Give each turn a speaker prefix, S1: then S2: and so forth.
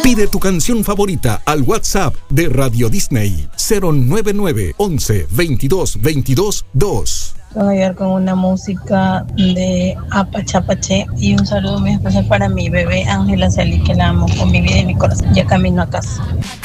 S1: Pide tu canción favorita al WhatsApp de Radio Disney 099 11 22 22 2.
S2: Voy a ayudar con una música de Apachapache y un saludo muy especial para mi bebé Ángela Celi, que la amo con mi vida y mi corazón. Ya camino a casa.